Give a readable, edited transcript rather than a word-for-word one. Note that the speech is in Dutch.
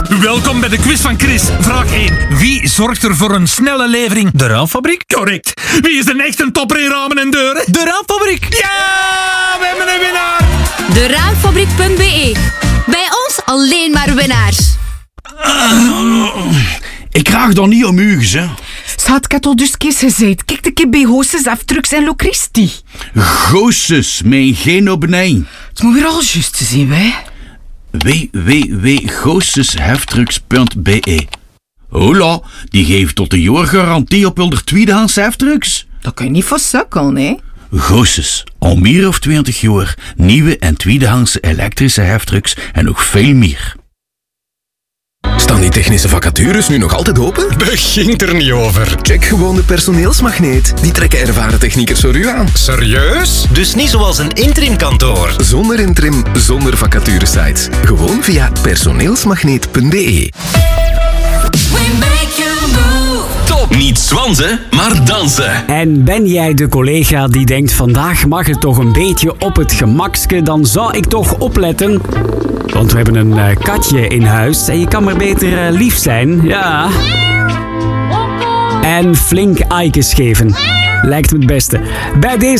Welkom bij de quiz van Chris. Vraag 1. Wie zorgt er voor een snelle levering? De Raamfabriek? Correct. Wie is de echte topper in ramen en deuren? De Raamfabriek! Ja, we hebben een winnaar. De Raamfabriek.be. Bij ons alleen maar winnaars. Ik krijg dan niet om uges, hè. Schat, ik had al dus kees gezegd. Kijk de keer bij Hoosses, Aftrucks en Locristi. Goosses, mijn geen op nee. Het moet weer al juist te zien, hè. www.goossesheftrucks.be. Hola, die geeft tot een jaar garantie op hun tweedehands heftrucks. Dat kan je niet voor sukkelen, hè. Goosses, al meer of 20 jaar. Nieuwe en tweedehands elektrische heftrucks en nog veel meer. Staan die technische vacatures nu nog altijd open? Begint er niet over. Check gewoon de personeelsmagneet. Die trekken ervaren techniekers voor u aan. Serieus? Dus niet zoals een interimkantoor. Zonder interim, zonder vacaturesites. Gewoon via personeelsmagneet.be. Top! Niet zwansen, maar dansen. En ben jij de collega die denkt vandaag mag het toch een beetje op het gemakske, dan zou ik toch opletten. Want we hebben een katje in huis en je kan maar beter lief zijn, ja. En flink eikes geven. Lijkt me het beste. Bij deze